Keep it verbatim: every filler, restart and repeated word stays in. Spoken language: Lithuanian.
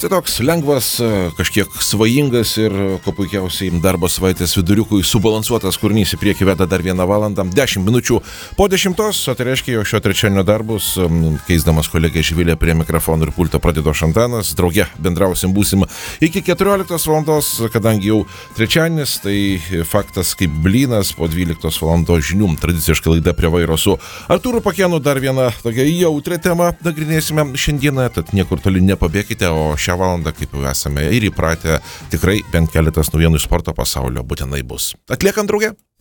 Štai toks lengvas, kažkiek svajingas ir, ko puikiausiai, darbo savaitės viduriukui subalansuotas kūrinys į priekį veda dar vieną valandą, dešimt minučių po dešimtos, o tai reiškia, jo šio trečiadienio darbus, keisdamas kolegę Živilę prie mikrofonų ir pulto pradėdo Šantanas, drauge bendrausim būsim iki keturioliktos valandos, kadangi jau trečiadienis, tai faktas kaip blynas po dvyliktos valandos žinių, tradiciškai laida prie vairo su Artūru Pakėnu, dar vieną tokią jautrę temą nagrinėsime šiandieną, tad niekur toli nepabėkite, o šią valandą, kaip jau esame ir įpratę, tikrai bent keletas naujienų iš sporto pasaulio būtinai bus. Atliekam drauge.